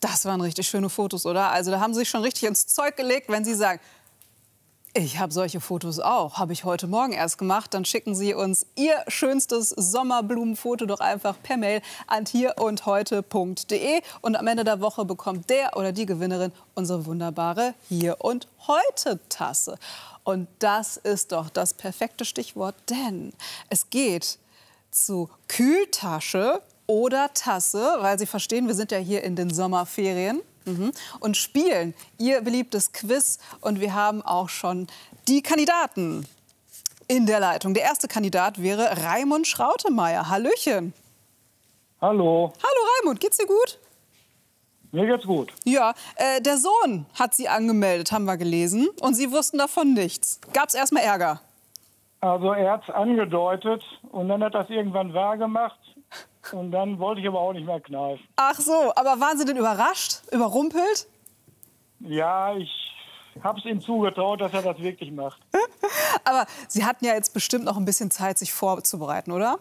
Das waren richtig schöne Fotos, oder? Also da haben Sie sich schon richtig ins Zeug gelegt, wenn Sie sagen, ich habe solche Fotos auch, habe ich heute Morgen erst gemacht. Dann schicken Sie uns Ihr schönstes Sommerblumenfoto doch einfach per Mail an hierundheute.de. Und am Ende der Woche bekommt der oder die Gewinnerin unsere wunderbare Hier und Heute Tasse. Und das ist doch das perfekte Stichwort, denn es geht zu Kühltasche oder Tasse, weil Sie verstehen, wir sind ja hier in den Sommerferien. Und spielen Ihr beliebtes Quiz. Und wir haben auch schon die Kandidaten in der Leitung. Der erste Kandidat wäre Raimund Schrautemeyer. Hallöchen. Hallo. Hallo Raimund, geht's dir gut? Mir geht's gut. Ja, der Sohn hat Sie angemeldet, haben wir gelesen. Und Sie wussten davon nichts. Gab's erstmal Ärger? Also er hat's angedeutet und dann hat das irgendwann wahr gemacht. Und dann wollte ich aber auch nicht mehr kneifen. Ach so, aber waren Sie denn überrascht, überrumpelt? Ja, ich hab's ihm zugetraut, dass er das wirklich macht. Aber Sie hatten ja jetzt bestimmt noch ein bisschen Zeit, sich vorzubereiten, oder?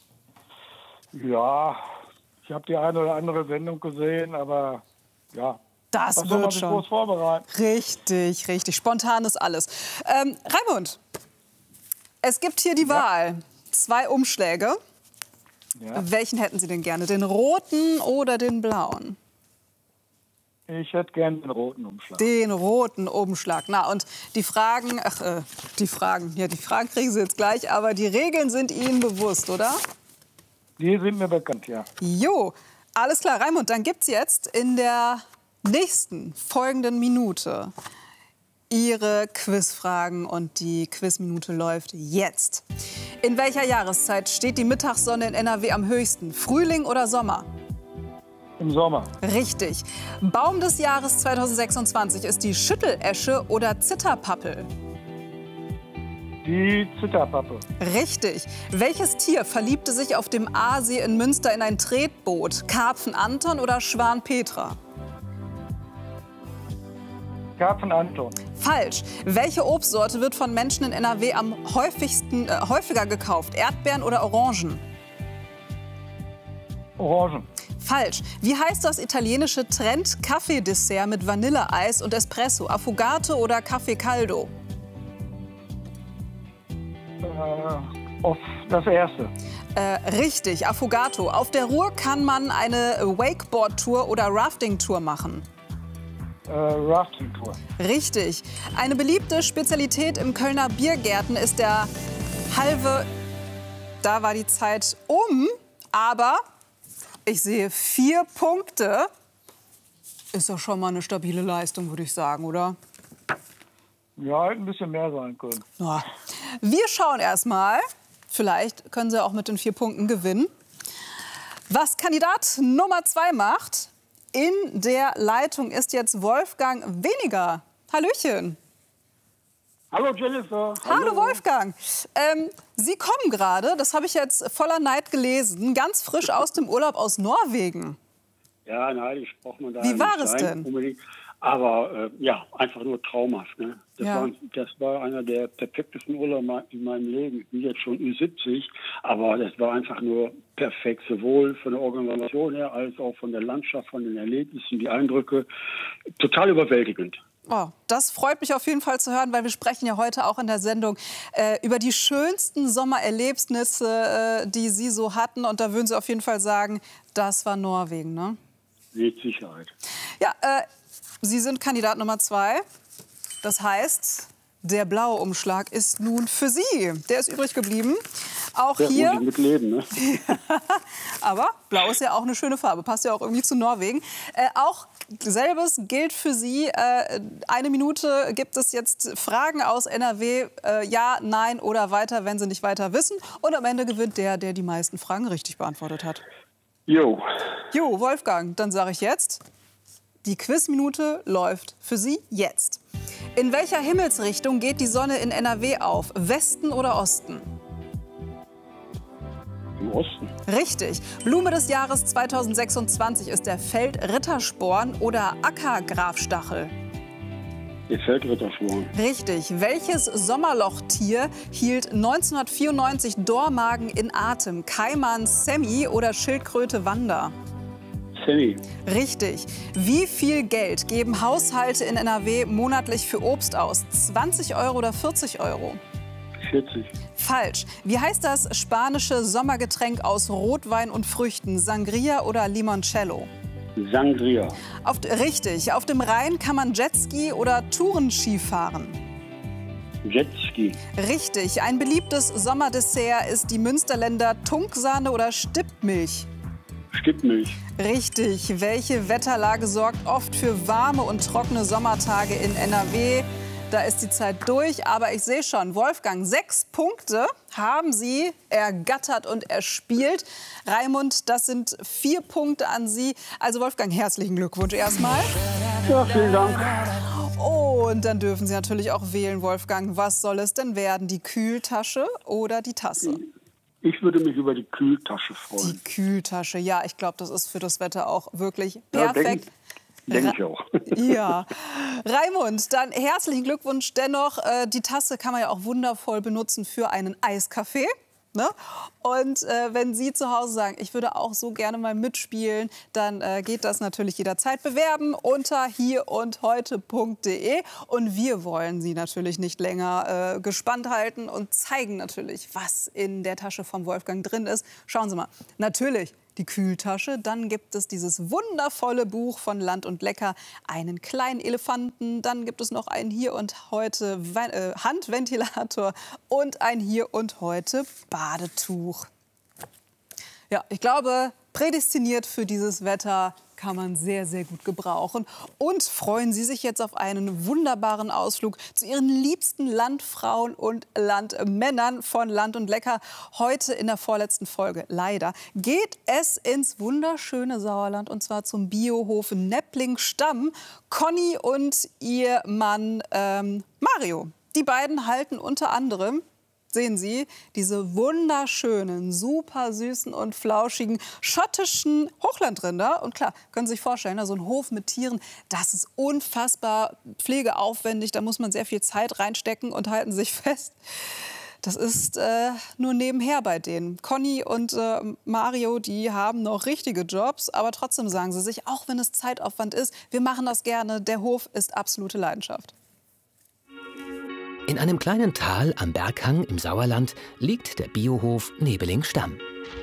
Ja, ich habe die eine oder andere Sendung gesehen, aber ja. Das was soll man wird sich schon. groß vorbereiten? Richtig, richtig. Spontan ist alles. Raimund, es gibt hier die Wahl. 2 Umschläge. Ja. Welchen hätten Sie denn gerne? Den roten oder den blauen? Ich hätte gerne den roten Umschlag. Den roten Umschlag. Na, und die Fragen, die Fragen kriegen Sie jetzt gleich, aber die Regeln sind Ihnen bewusst, oder? Die sind mir bekannt, ja. Jo, alles klar. Raimund, dann gibt's jetzt in der nächsten folgenden Minute Ihre Quizfragen und die Quizminute läuft jetzt. In welcher Jahreszeit steht die Mittagssonne in NRW am höchsten? Frühling oder Sommer? Im Sommer. Richtig. Baum des Jahres 2026 ist die Schüttelesche oder Zitterpappel? Die Zitterpappe. Richtig. Welches Tier verliebte sich auf dem Aasee in Münster in ein Tretboot? Karpfen Anton oder Schwan Petra? Karpfen Anton. Falsch. Welche Obstsorte wird von Menschen in NRW am häufiger gekauft? Erdbeeren oder Orangen? Orangen. Falsch. Wie heißt das italienische Trend-Kaffee-Dessert mit Vanilleeis und Espresso? Affogato oder Caffè Caldo? Auf das erste. Richtig, Affogato. Auf der Ruhr kann man eine Wakeboard-Tour oder Rafting-Tour machen. Rafting-Tour. Richtig. Eine beliebte Spezialität im Kölner Biergärten ist der halve... Da war die Zeit um, aber ich sehe 4 Punkte. Ist doch schon mal eine stabile Leistung, würde ich sagen, oder? Ja, hätte ein bisschen mehr sein können. Ja. Wir schauen erst mal. Vielleicht können Sie auch mit den 4 Punkten gewinnen. Was Kandidat Nummer 2 macht, in der Leitung ist jetzt Wolfgang Weniger. Hallöchen. Hallo Jennifer. Hallo Wolfgang. Sie kommen gerade, das habe ich jetzt voller Neid gelesen, ganz frisch aus dem Urlaub aus Norwegen. Ja, neidisch braucht man da Wie war nicht es sein, denn? unbedingt. Aber ja, einfach nur traumhaft. Ne? Ja. Das war einer der perfektesten Urlaube in meinem Leben. Ich bin jetzt schon Ü70, aber das war einfach nur perfekt, sowohl von der Organisation her als auch von der Landschaft, von den Erlebnissen, die Eindrücke. Total überwältigend. Oh, das freut mich auf jeden Fall zu hören, weil wir sprechen ja heute auch in der Sendung über die schönsten Sommererlebnisse, die Sie so hatten. Und da würden Sie auf jeden Fall sagen, das war Norwegen, ne? Mit Sicherheit. Ja, Sie sind Kandidat Nummer 2. Das heißt, der blaue Umschlag ist nun für Sie. Der ist übrig geblieben. Auch Sehr hier. gut mit Leben, ne? Aber blau ist ja auch eine schöne Farbe. Passt ja auch irgendwie zu Norwegen. Auch selbes gilt für Sie. 1 Minute gibt es jetzt Fragen aus NRW. Ja, nein oder weiter, wenn Sie nicht weiter wissen. Und am Ende gewinnt der, der die meisten Fragen richtig beantwortet hat. Jo. Jo, Wolfgang, dann sage ich jetzt, die Quizminute läuft für Sie jetzt. In welcher Himmelsrichtung geht die Sonne in NRW auf? Westen oder Osten? Im Osten. Richtig. Blume des Jahres 2026 ist der Feldrittersporn oder Ackergrafstachel. Der Feldrittersporn. Richtig. Welches Sommerlochtier hielt 1994 Dormagen in Atem? Kaiman Sammy oder Schildkröte Wanda? Sammy. Richtig. Wie viel Geld geben Haushalte in NRW monatlich für Obst aus? 20 Euro oder 40 Euro? 40. Falsch. Wie heißt das spanische Sommergetränk aus Rotwein und Früchten? Sangria oder Limoncello? Sangria. Richtig. Auf dem Rhein kann man Jetski oder Tourenski fahren? Jetski. Richtig. Ein beliebtes Sommerdessert ist die Münsterländer Tunksahne oder Stippmilch? Stippmilch. Richtig. Welche Wetterlage sorgt oft für warme und trockene Sommertage in NRW? Da ist die Zeit durch, aber ich sehe schon, Wolfgang, 6 Punkte haben Sie ergattert und erspielt. Raimund, das sind 4 Punkte an Sie. Also Wolfgang, herzlichen Glückwunsch erstmal. Ja, vielen Dank. Und dann dürfen Sie natürlich auch wählen, Wolfgang. Was soll es denn werden, die Kühltasche oder die Tasse? Ich würde mich über die Kühltasche freuen. Die Kühltasche, ja, ich glaube, das ist für das Wetter auch wirklich perfekt. Ja, denke ich auch. Ja. Raimund, dann herzlichen Glückwunsch dennoch. Die Tasse kann man ja auch wundervoll benutzen für einen Eiskaffee. Ne? Und wenn Sie zu Hause sagen, ich würde auch so gerne mal mitspielen, dann geht das natürlich jederzeit. Bewerben unter hierundheute.de. Und wir wollen Sie natürlich nicht länger gespannt halten und zeigen natürlich, was in der Tasche vom Wolfgang drin ist. Schauen Sie mal, natürlich die Kühltasche. Dann gibt es dieses wundervolle Buch von Land und Lecker, einen kleinen Elefanten. Dann gibt es noch einen Hier und Heute Handventilator und ein Hier und Heute Badetuch. Ja, ich glaube, prädestiniert für dieses Wetter kann man sehr, sehr gut gebrauchen. Und freuen Sie sich jetzt auf einen wunderbaren Ausflug zu Ihren liebsten Landfrauen und Landmännern von Land und Lecker. Heute in der vorletzten Folge, leider, geht es ins wunderschöne Sauerland und zwar zum Biohof Neppling-Stamm. Conny und ihr Mann Mario. Die beiden halten unter anderem, sehen Sie, diese wunderschönen, super süßen und flauschigen schottischen Hochlandrinder. Und klar, können Sie sich vorstellen, so ein Hof mit Tieren, das ist unfassbar pflegeaufwendig. Da muss man sehr viel Zeit reinstecken und halten Sie sich fest. Das ist nur nebenher bei denen. Conny und Mario, die haben noch richtige Jobs. Aber trotzdem sagen sie sich, auch wenn es Zeitaufwand ist, wir machen das gerne. Der Hof ist absolute Leidenschaft. In einem kleinen Tal am Berghang im Sauerland liegt der Biohof Nebeling-Stamm.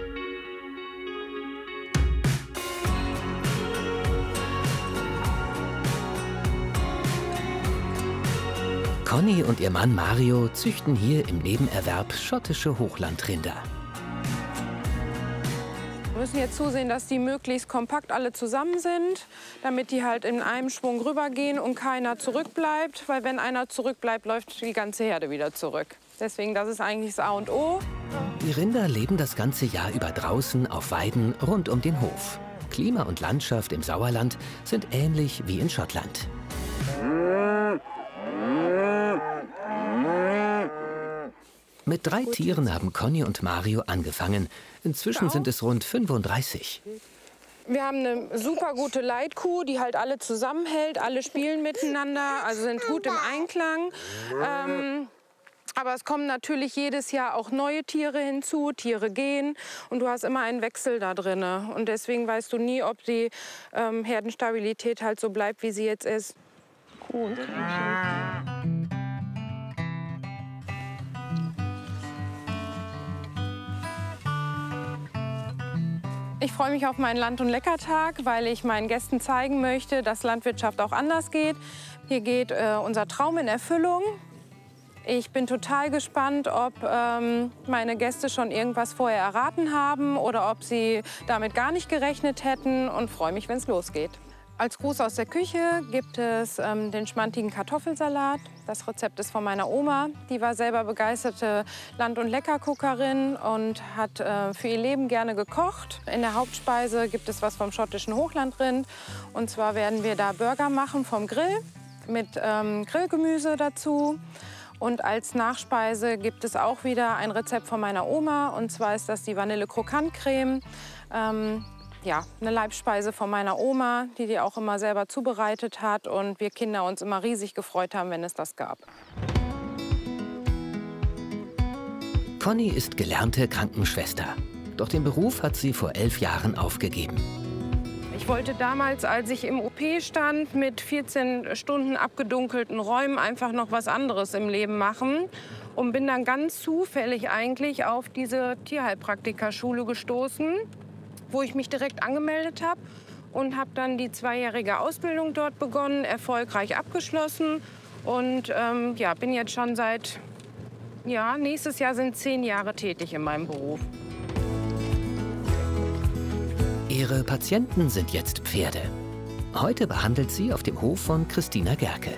Conny und ihr Mann Mario züchten hier im Nebenerwerb schottische Hochlandrinder. Wir müssen jetzt zusehen, dass die möglichst kompakt alle zusammen sind, damit die halt in einem Schwung rübergehen und keiner zurückbleibt. Weil wenn einer zurückbleibt, läuft die ganze Herde wieder zurück. Deswegen, das ist eigentlich das A und O. Die Rinder leben das ganze Jahr über draußen auf Weiden rund um den Hof. Klima und Landschaft im Sauerland sind ähnlich wie in Schottland. Mit 3 Tieren haben Conny und Mario angefangen. Inzwischen sind es rund 35. Wir haben eine super gute Leitkuh, die halt alle zusammenhält. Alle spielen miteinander, also sind gut im Einklang. Aber es kommen natürlich jedes Jahr auch neue Tiere hinzu. Tiere gehen und du hast immer einen Wechsel da drin. Und deswegen weißt du nie, ob die Herdenstabilität halt so bleibt, wie sie jetzt ist. Cool. Ich freue mich auf meinen Land- und Leckertag, weil ich meinen Gästen zeigen möchte, dass Landwirtschaft auch anders geht. Hier geht unser Traum in Erfüllung. Ich bin total gespannt, ob meine Gäste schon irgendwas vorher erraten haben oder ob sie damit gar nicht gerechnet hätten und freue mich, wenn es losgeht. Als Gruß aus der Küche gibt es den schmantigen Kartoffelsalat. Das Rezept ist von meiner Oma. Die war selber begeisterte Land- und Leckerguckerin und hat für ihr Leben gerne gekocht. In der Hauptspeise gibt es was vom schottischen Hochlandrind. Und zwar werden wir da Burger machen vom Grill mit Grillgemüse dazu. Und als Nachspeise gibt es auch wieder ein Rezept von meiner Oma. Und zwar ist das die Vanille-Krokant-Creme. Ja, eine Leibspeise von meiner Oma, die auch immer selber zubereitet hat und wir Kinder uns immer riesig gefreut haben, wenn es das gab. Conny ist gelernte Krankenschwester. Doch den Beruf hat sie vor 11 Jahren aufgegeben. Ich Ich wollte damals, als ich im OP stand, mit 14 Stunden abgedunkelten Räumen einfach noch was anderes im Leben machen. Und bin dann ganz zufällig eigentlich auf diese Tierheilpraktikerschule gestoßen, wo ich mich direkt angemeldet habe. Und habe dann die 2-jährige Ausbildung dort begonnen, erfolgreich abgeschlossen. Und ja, bin jetzt schon seit, nächstes Jahr sind 10 Jahre tätig in meinem Beruf. Ihre Patienten sind jetzt Pferde. Heute behandelt sie auf dem Hof von Christina Gerke.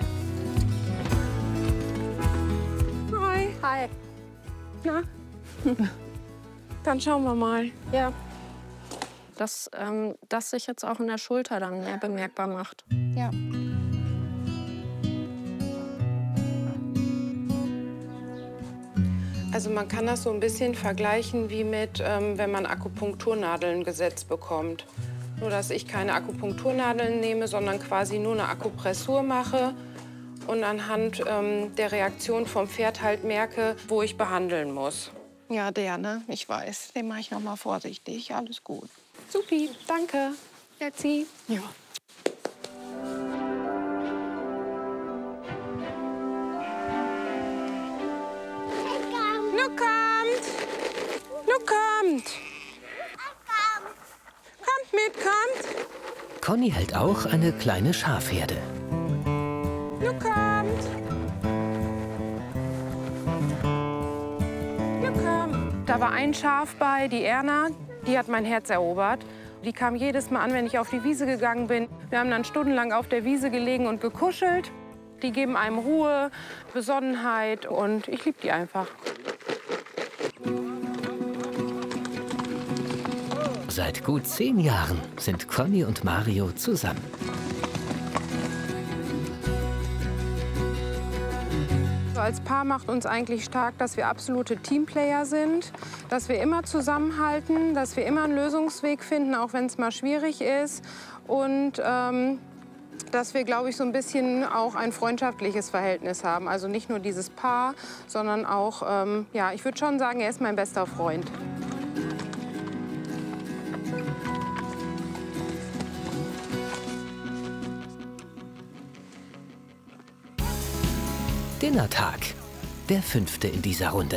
Hi. Hi. Na? Dann schauen wir mal. Ja. Dass das sich jetzt auch in der Schulter dann mehr bemerkbar macht. Ja. Also man kann das so ein bisschen vergleichen wie mit, wenn man Akupunkturnadeln gesetzt bekommt. Nur, dass ich keine Akupunkturnadeln nehme, sondern quasi nur eine Akupressur mache und anhand der Reaktion vom Pferd halt merke, wo ich behandeln muss. Ja, der, ne? Ich weiß. Den mache ich noch mal vorsichtig. Alles gut. Supi, danke. Letzi. Ja. Nu kommt! Nu kommt! Kommt mit, kommt! Conny hält auch eine kleine Schafherde. Nu kommt! Nu kommt! Da war ein Schaf bei, die Erna, die hat mein Herz erobert. Die kam jedes Mal an, wenn ich auf die Wiese gegangen bin. Wir haben dann stundenlang auf der Wiese gelegen und gekuschelt. Die geben einem Ruhe, Besonnenheit und ich liebe die einfach. Seit gut 10 Jahren sind Conny und Mario zusammen. Als Paar macht uns eigentlich stark, dass wir absolute Teamplayer sind, dass wir immer zusammenhalten, dass wir immer einen Lösungsweg finden, auch wenn es mal schwierig ist. Und dass wir, glaube ich, so ein bisschen auch ein freundschaftliches Verhältnis haben. Also nicht nur dieses Paar, sondern auch, ja, ich würde schon sagen, er ist mein bester Freund. Dinnertag, der 5. in dieser Runde.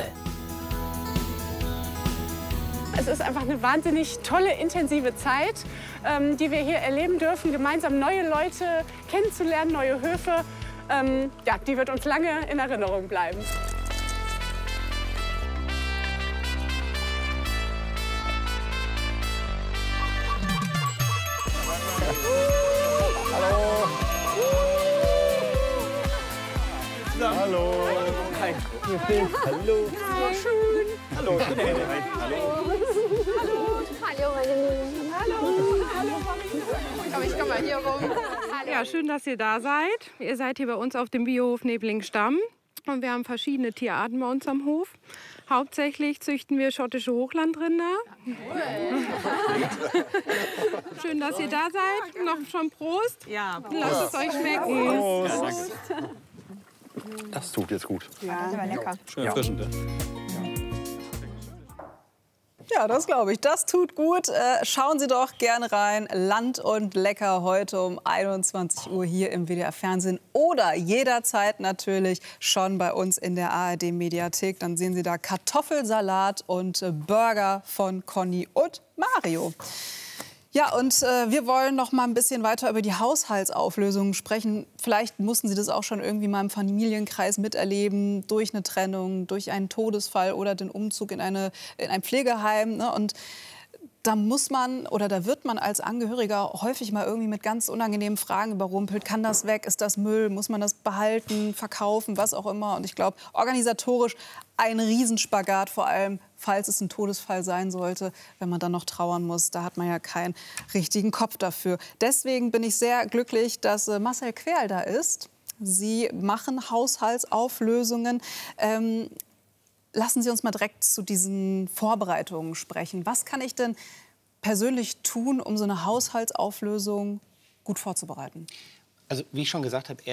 Es ist einfach eine wahnsinnig tolle, intensive Zeit, die wir hier erleben dürfen, gemeinsam neue Leute kennenzulernen, neue Höfe. Ja, die wird uns lange in Erinnerung bleiben. Hallo. Hi. Hallo. Ja, schön. Hallo. Hallo. Hallo, meine Lieben. Hallo. Komm, ich komm mal hier rum. Ja, schön, dass ihr da seid. Ihr seid hier bei uns auf dem Biohof Neblingstamm. Und wir haben verschiedene Tierarten bei uns am Hof. Hauptsächlich züchten wir schottische Hochlandrinder. Schön, dass ihr da seid. Noch schon Prost. Ja. Lasst es euch schmecken. Prost. Das tut jetzt gut. Ja, das war lecker. Schön erfrischend. Ja, das glaube ich. Das tut gut. Schauen Sie doch gerne rein. Land und Lecker heute um 21 Uhr hier im WDR-Fernsehen oder jederzeit natürlich schon bei uns in der ARD-Mediathek. Dann sehen Sie da Kartoffelsalat und Burger von Conny und Mario. Ja, und wir wollen noch mal ein bisschen weiter über die Haushaltsauflösung sprechen. Vielleicht mussten Sie das auch schon irgendwie mal im Familienkreis miterleben, durch eine Trennung, durch einen Todesfall oder den Umzug in ein Pflegeheim. Ne? Und da muss man oder da wird man als Angehöriger häufig mal irgendwie mit ganz unangenehmen Fragen überrumpelt. Kann das weg? Ist das Müll? Muss man das behalten, verkaufen, was auch immer? Und ich glaube, organisatorisch ein Riesenspagat, vor allem falls es ein Todesfall sein sollte, wenn man dann noch trauern muss. Da hat man ja keinen richtigen Kopf dafür. Deswegen bin ich sehr glücklich, dass Marcel Querl da ist. Sie machen Haushaltsauflösungen. Lassen Sie uns mal direkt zu diesen Vorbereitungen sprechen. Was kann ich denn persönlich tun, um so eine Haushaltsauflösung gut vorzubereiten? Also wie ich schon gesagt habe, erst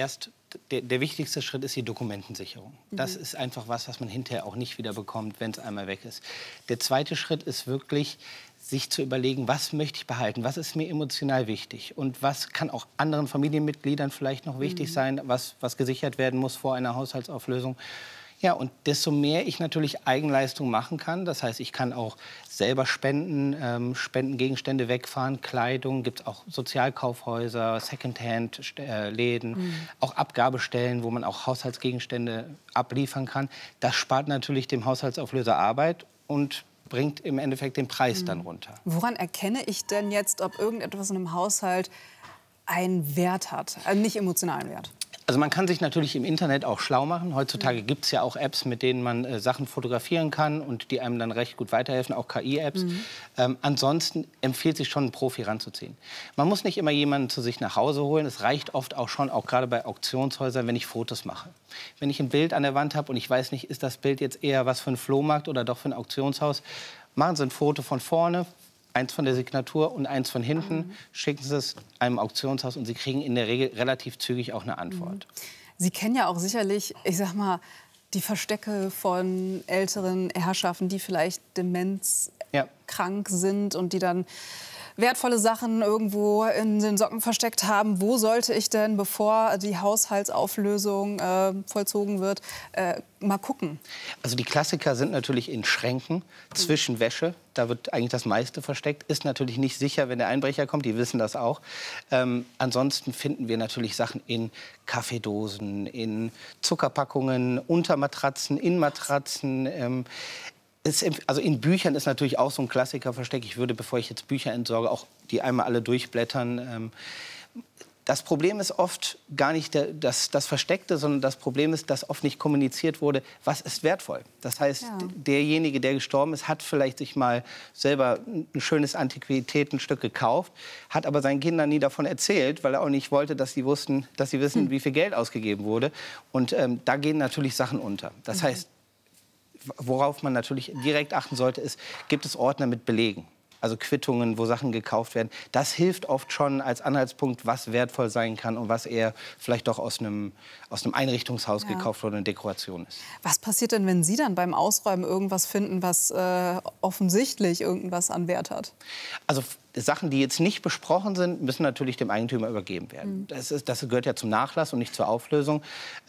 der wichtigste Schritt ist die Dokumentensicherung. Das ist einfach was man hinterher auch nicht wieder bekommt, wenn es einmal weg ist. Der zweite Schritt ist wirklich, sich zu überlegen, was möchte ich behalten, was ist mir emotional wichtig und was kann auch anderen Familienmitgliedern vielleicht noch wichtig sein, was gesichert werden muss vor einer Haushaltsauflösung. Ja, und desto mehr ich natürlich Eigenleistung machen kann, das heißt, ich kann auch selber spenden, Spendengegenstände wegfahren, Kleidung, gibt es auch Sozialkaufhäuser, Secondhand-Läden, auch Abgabestellen, wo man auch Haushaltsgegenstände abliefern kann. Das spart natürlich dem Haushaltsauflöser Arbeit und bringt im Endeffekt den Preis dann runter. Woran erkenne ich denn jetzt, ob irgendetwas in einem Haushalt einen Wert hat, also nicht emotionalen Wert? Also man kann sich natürlich im Internet auch schlau machen. Heutzutage gibt es ja auch Apps, mit denen man Sachen fotografieren kann und die einem dann recht gut weiterhelfen, auch KI-Apps. Ansonsten empfiehlt sich schon, einen Profi ranzuziehen. Man muss nicht immer jemanden zu sich nach Hause holen. Es reicht oft auch schon, auch gerade bei Auktionshäusern, wenn ich Fotos mache. Wenn ich ein Bild an der Wand habe und ich weiß nicht, ist das Bild jetzt eher was für einen Flohmarkt oder doch für ein Auktionshaus, machen Sie ein Foto von vorne, eins von der Signatur und eins von hinten, schicken Sie es einem Auktionshaus und Sie kriegen in der Regel relativ zügig auch eine Antwort. Sie kennen ja auch sicherlich, ich sag mal, die Verstecke von älteren Herrschaften, die vielleicht demenzkrank sind und die dann wertvolle Sachen irgendwo in den Socken versteckt haben. Wo sollte ich denn, bevor die Haushaltsauflösung vollzogen wird, mal gucken? Also die Klassiker sind natürlich in Schränken, zwischen Wäsche. Da wird eigentlich das meiste versteckt. Ist natürlich nicht sicher, wenn der Einbrecher kommt. Die wissen das auch. Ansonsten finden wir natürlich Sachen in Kaffeedosen, in Zuckerpackungen, unter Matratzen, in Matratzen. Also in Büchern ist natürlich auch so ein Klassiker versteckt. Ich würde, bevor ich jetzt Bücher entsorge, auch die einmal alle durchblättern. Das Problem ist oft gar nicht das Versteckte, sondern das Problem ist, dass oft nicht kommuniziert wurde, was ist wertvoll. Das heißt, derjenige, der gestorben ist, hat vielleicht sich mal selber ein schönes Antiquitätenstück gekauft, hat aber seinen Kindern nie davon erzählt, weil er auch nicht wollte, dass sie wissen, wie viel Geld ausgegeben wurde. Und da gehen natürlich Sachen unter. Das heißt, worauf man natürlich direkt achten sollte, ist, gibt es Ordner mit Belegen? Also Quittungen, wo Sachen gekauft werden. Das hilft oft schon als Anhaltspunkt, was wertvoll sein kann und was eher vielleicht doch aus einem Einrichtungshaus gekauft wurde, eine Dekoration ist. Was passiert denn, wenn Sie dann beim Ausräumen irgendwas finden, was offensichtlich irgendwas an Wert hat? Also Sachen, die jetzt nicht besprochen sind, müssen natürlich dem Eigentümer übergeben werden. Das gehört ja zum Nachlass und nicht zur Auflösung.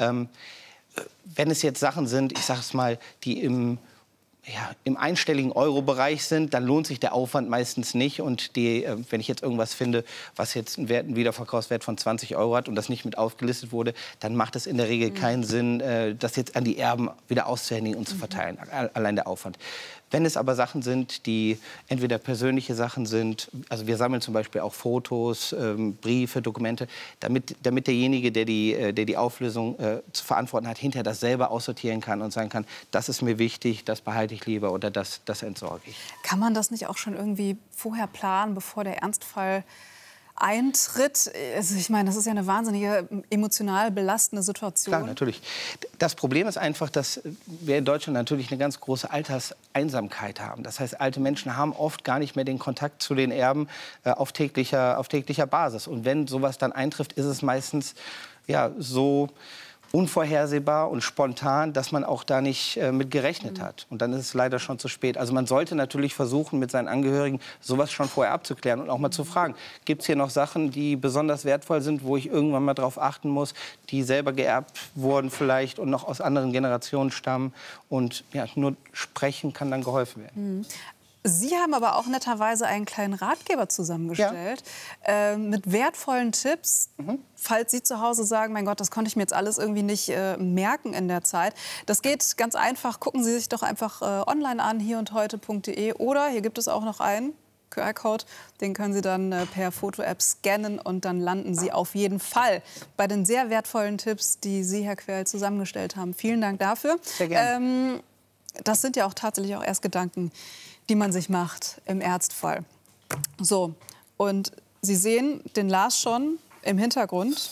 Wenn es jetzt Sachen sind, ich sage es mal, die im einstelligen Euro-Bereich sind, dann lohnt sich der Aufwand meistens nicht. Und wenn ich jetzt irgendwas finde, was jetzt einen Wiederverkaufswert von 20 € hat und das nicht mit aufgelistet wurde, dann macht es in der Regel keinen Sinn, das jetzt an die Erben wieder auszuhändigen und zu verteilen. Allein der Aufwand. Wenn es aber Sachen sind, die entweder persönliche Sachen sind, also wir sammeln zum Beispiel auch Fotos, Briefe, Dokumente, damit derjenige, der die Auflösung zu verantworten hat, hinterher das selber aussortieren kann und sagen kann, das ist mir wichtig, das behalte ich lieber oder das entsorge ich. Kann man das nicht auch schon irgendwie vorher planen, bevor der Ernstfall eintritt? Also ich meine, das ist ja eine wahnsinnige emotional belastende Situation. Klar, natürlich. Das Problem ist einfach, dass wir in Deutschland natürlich eine ganz große Alterseinsamkeit haben. Das heißt, alte Menschen haben oft gar nicht mehr den Kontakt zu den Erben auf täglicher Basis. Und wenn sowas dann eintrifft, ist es meistens so unvorhersehbar und spontan, dass man auch da nicht mit gerechnet hat. Und dann ist es leider schon zu spät. Also man sollte natürlich versuchen, mit seinen Angehörigen sowas schon vorher abzuklären und auch mal zu fragen, gibt es hier noch Sachen, die besonders wertvoll sind, wo ich irgendwann mal drauf achten muss, die selber geerbt wurden vielleicht und noch aus anderen Generationen stammen. Und nur sprechen kann dann geholfen werden. Sie haben aber auch netterweise einen kleinen Ratgeber zusammengestellt mit wertvollen Tipps, falls Sie zu Hause sagen, mein Gott, das konnte ich mir jetzt alles irgendwie nicht merken in der Zeit. Das geht ganz einfach. Gucken Sie sich doch einfach online an, hierundheute.de. Oder hier gibt es auch noch einen QR-Code, den können Sie dann per Foto-App scannen und dann landen Sie auf jeden Fall bei den sehr wertvollen Tipps, die Sie, Herr Querl, zusammengestellt haben. Vielen Dank dafür. Sehr gerne. Das sind ja auch tatsächlich auch erst Gedanken, die man sich macht im Ernstfall. So, und Sie sehen den Lars schon im Hintergrund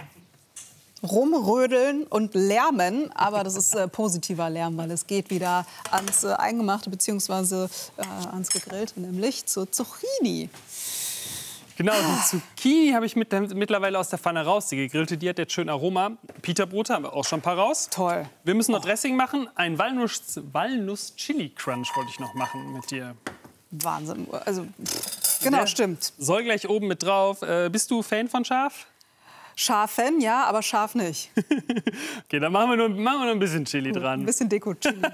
rumrödeln und lärmen, aber das ist positiver Lärm, weil es geht wieder ans Eingemachte bzw. ans Gegrillte, nämlich zur Zucchini. Genau, die Zucchini habe ich mittlerweile aus der Pfanne raus. Die gegrillte, die hat jetzt schön Aroma. Pita-Brote haben wir auch schon ein paar raus. Toll. Wir müssen noch Dressing machen. Ein Walnuss-Chili-Crunch wollte ich noch machen mit dir. Wahnsinn. Also, genau, stimmt. Soll gleich oben mit drauf. Bist du Fan von scharf? Scharf-Fan, ja, aber scharf nicht. Okay, dann machen wir nur ein bisschen Chili dran. Ein bisschen Deko-Chili.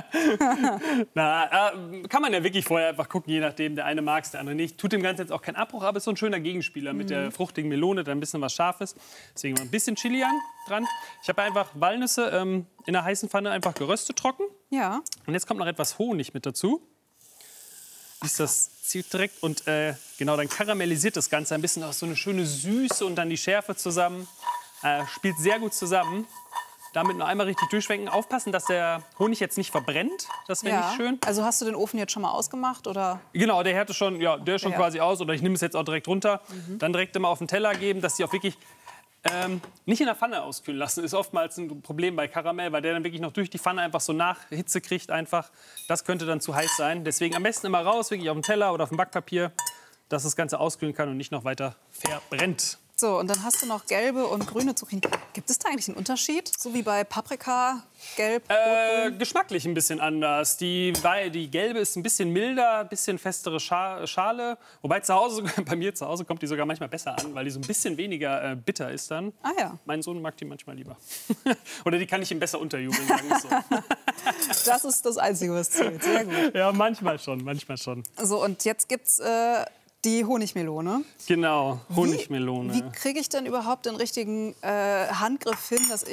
Kann man ja wirklich vorher einfach gucken, je nachdem. Der eine mag es, der andere nicht. Tut dem Ganzen jetzt auch keinen Abbruch, aber ist so ein schöner Gegenspieler mit der fruchtigen Melone, dann ein bisschen was Scharfes. Deswegen mal ein bisschen Chili dran. Ich habe einfach Walnüsse in einer heißen Pfanne einfach geröstet trocken. Ja. Und jetzt kommt noch etwas Honig mit dazu. Das zieht direkt und genau, dann karamellisiert das Ganze ein bisschen auch so eine schöne Süße und dann die Schärfe zusammen. Spielt sehr gut zusammen. Damit noch einmal richtig durchschwenken. Aufpassen, dass der Honig jetzt nicht verbrennt. Das wäre nicht schön. Also hast du den Ofen jetzt schon mal ausgemacht? Oder? Genau, der ist schon quasi aus. Oder ich nehme es jetzt auch direkt runter. Dann direkt immer auf den Teller geben, dass die auch wirklich nicht in der Pfanne auskühlen lassen. Ist oftmals ein Problem bei Karamell, weil der dann wirklich noch durch die Pfanne einfach so Nachhitze kriegt. Einfach. Das könnte dann zu heiß sein. Deswegen am besten immer raus, wirklich auf dem Teller oder auf dem Backpapier, dass das Ganze auskühlen kann und nicht noch weiter verbrennt. So, und dann hast du noch gelbe und grüne Zucchini. Gibt es da eigentlich einen Unterschied? So wie bei Paprika, gelb, geschmacklich ein bisschen anders. Die gelbe ist ein bisschen milder, ein bisschen festere Schale. Wobei bei mir zu Hause kommt die sogar manchmal besser an, weil die so ein bisschen weniger bitter ist dann. Ah ja. Mein Sohn mag die manchmal lieber. Oder die kann ich ihm besser unterjubeln, sagen wir so. Das ist das Einzige, was zählt. Sehr gut. Ja, manchmal schon, manchmal schon. So, und jetzt gibt's die Honigmelone. Genau, Honigmelone. Wie kriege ich denn überhaupt den richtigen Handgriff hin, dass